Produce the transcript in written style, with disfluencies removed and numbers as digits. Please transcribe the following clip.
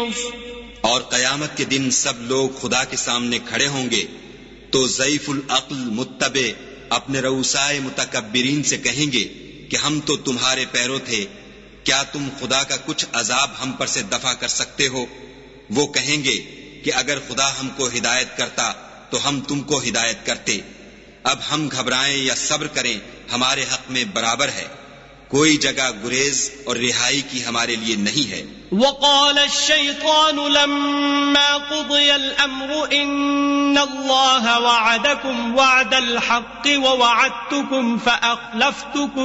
और कयामत के दिन सब लोग खुदा के सामने खड़े होंगे तो ज़ईफुल अक्ल मुत्तबे अपने रऊसाए मुतकब्बिरीन से कहेंगे कि हम तो तुम्हारे पैरों थे, क्या तुम खुदा का कुछ अजाब हम पर से दफा कर सकते हो? वो कहेंगे कि अगर खुदा हमको हिदायत करता तो हम तुमको हिदायत करते। अब हम घबराएं या सब्र करें, हमारे हक में बराबर है। कोई जगह गुरेज और रिहाई की हमारे लिए नहीं है। वक़ाल अश-शैतानु लम्मा क़ुदिय अल-अम्रु इन्नल्लाह वअदकुम वअदल हक़्क़ि व वअदतुकुम फ़अख़लफ़्तुकुम